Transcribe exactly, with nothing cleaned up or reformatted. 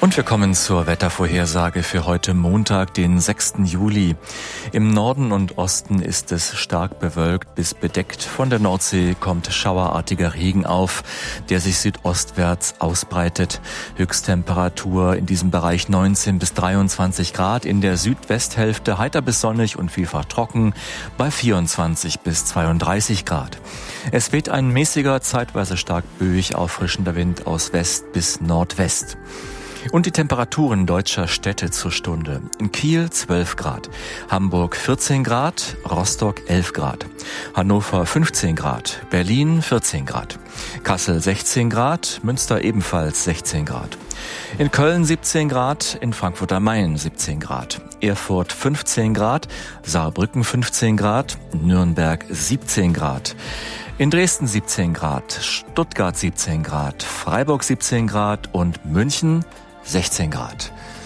Und wir kommen zur Wettervorhersage für heute Montag, den sechsten Juli. Im Norden und Osten ist es stark bewölkt bis bedeckt. Von der Nordsee kommt schauerartiger Regen auf, der sich südostwärts ausbreitet. Höchsttemperatur in diesem Bereich neunzehn bis dreiundzwanzig Grad. In der Südwesthälfte heiter bis sonnig und vielfach trocken bei vierundzwanzig bis zweiunddreißig Grad. Es weht ein mäßiger, zeitweise stark böig auffrischender Wind aus West bis Nordwest. Und die Temperaturen deutscher Städte zur Stunde. In Kiel zwölf Grad, Hamburg vierzehn Grad, Rostock elf Grad, Hannover fünfzehn Grad, Berlin vierzehn Grad, Kassel sechzehn Grad, Münster ebenfalls sechzehn Grad. In Köln siebzehn Grad, in Frankfurt am Main siebzehn Grad, Erfurt fünfzehn Grad, Saarbrücken fünfzehn Grad, Nürnberg siebzehn Grad. In Dresden siebzehn Grad, Stuttgart siebzehn Grad, Freiburg siebzehn Grad und München sechzehn Grad.